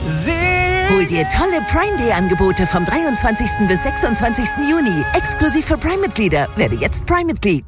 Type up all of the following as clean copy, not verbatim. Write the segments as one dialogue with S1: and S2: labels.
S1: Hol dir tolle Prime Day Angebote vom 23. bis 26. Juni. Exklusiv für Prime-Mitglieder. Werde jetzt Prime-Mitglied.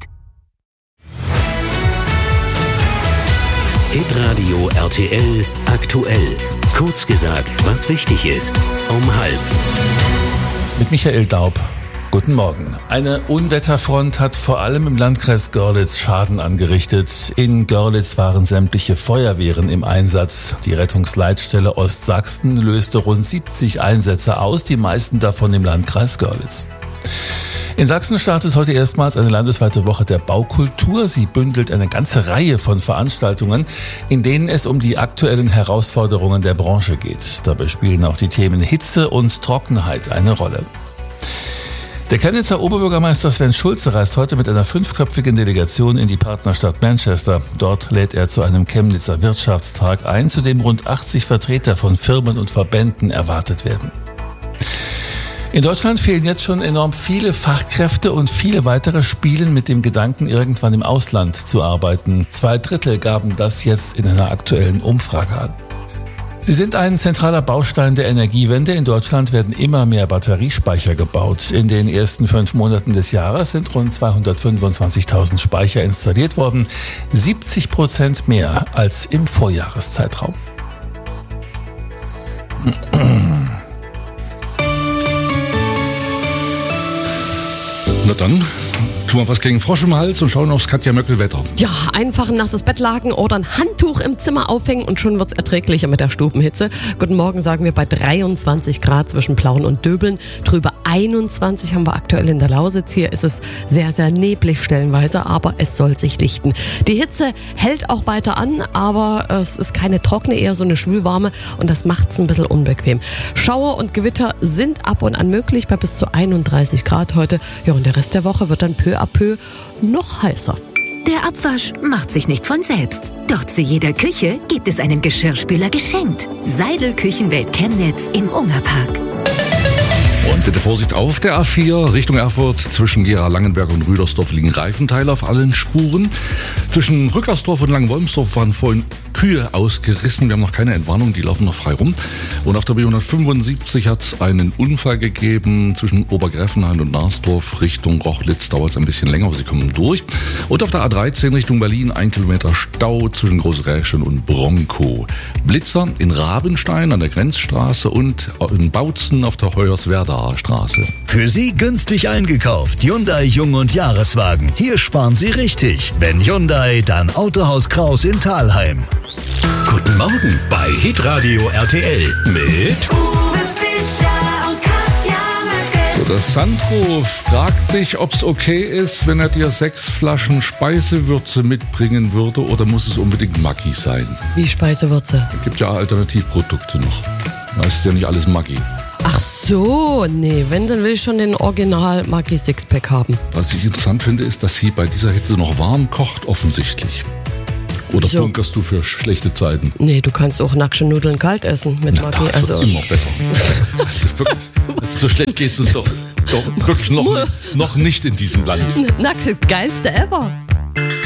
S2: Hitradio RTL aktuell. Kurz gesagt, was wichtig ist. Um 12:30.
S3: Mit Michael Daub. Guten Morgen. Eine Unwetterfront hat vor allem im Landkreis Görlitz Schaden angerichtet. In Görlitz waren sämtliche Feuerwehren im Einsatz. Die Rettungsleitstelle Ostsachsen löste rund 70 Einsätze aus, die meisten davon im Landkreis Görlitz. In Sachsen startet heute erstmals eine landesweite Woche der Baukultur. Sie bündelt eine ganze Reihe von Veranstaltungen, in denen es um die aktuellen Herausforderungen der Branche geht. Dabei spielen auch die Themen Hitze und Trockenheit eine Rolle. Der Chemnitzer Oberbürgermeister Sven Schulze reist heute mit einer 5-köpfigen Delegation in die Partnerstadt Manchester. Dort lädt er zu einem Chemnitzer Wirtschaftstag ein, zu dem rund 80 Vertreter von Firmen und Verbänden erwartet werden. In Deutschland fehlen jetzt schon enorm viele Fachkräfte und viele weitere spielen mit dem Gedanken, irgendwann im Ausland zu arbeiten. 2/3 gaben das jetzt in einer aktuellen Umfrage an. Sie sind ein zentraler Baustein der Energiewende. In Deutschland werden immer mehr Batteriespeicher gebaut. In den ersten 5 Monaten des Jahres sind rund 225.000 Speicher installiert worden. 70% mehr als im Vorjahreszeitraum.
S4: Na dann, tun wir was gegen Frosch im Hals und schauen aufs Katja Möckel-Wetter.
S5: Ja, einfach ein nasses Bettlaken oder ein Handtuch im Zimmer aufhängen und schon wird's erträglicher mit der Stubenhitze. Guten Morgen sagen wir bei 23 Grad zwischen Plauen und Döbeln. Drüber 21 haben wir aktuell in der Lausitz. Hier ist es sehr, sehr neblig stellenweise, aber es soll sich lichten. Die Hitze hält auch weiter an, aber es ist keine trockene, eher so eine schwülwarme und das macht's ein bisschen unbequem. Schauer und Gewitter sind ab und an möglich bei bis zu 31 Grad heute. Ja, und der Rest der Woche wird dann peu à peu noch heißer.
S1: Der Abwasch macht sich nicht von selbst. Doch zu jeder Küche gibt es einen Geschirrspüler geschenkt. Seidel Küchenwelt Chemnitz im Ungerpark.
S4: Und bitte Vorsicht auf der A4 Richtung Erfurt. Zwischen Gera-Langenberg und Rüdersdorf liegen Reifenteile auf allen Spuren. Zwischen Rückersdorf und Langenwolmsdorf waren vorhin Kühe ausgerissen. Wir haben noch keine Entwarnung, die laufen noch frei rum. Und auf der B175 hat es einen Unfall gegeben zwischen Obergräfenhain und Narsdorf Richtung Rochlitz. Dauert es ein bisschen länger, aber sie kommen durch. Und auf der A13 Richtung Berlin 1 Kilometer Stau zwischen Großräschen und Bronkow. Blitzer in Rabenstein an der Grenzstraße und in Bautzen auf der Hoyerswerda Straße.
S6: Für Sie günstig eingekauft. Hyundai Jung- und Jahreswagen. Hier sparen Sie richtig. Wenn Hyundai, dann Autohaus Kraus in Thalheim.
S2: Guten Morgen bei Hitradio RTL mit
S7: Uwe Fischer und Katja Möckel.
S4: So, der Sandro fragt dich, ob es okay ist, wenn er dir 6 Flaschen Speisewürze mitbringen würde oder muss es unbedingt Maggi sein?
S5: Wie Speisewürze?
S4: Es gibt ja Alternativprodukte noch. Da ist ja nicht alles Maggi.
S5: Ach so, nee, wenn, dann will ich schon den Original Maggi Sixpack haben.
S4: Was ich interessant finde, ist, dass sie bei dieser Hitze noch warm kocht, offensichtlich. Oder
S5: So.
S4: bunkerst du für schlechte Zeiten?
S5: Nee, du kannst auch nackte Nudeln kalt essen mit Maggi.
S4: Das ist immer besser. So schlecht geht es uns doch wirklich noch nicht in diesem Land.
S5: Nackte, geilste ever.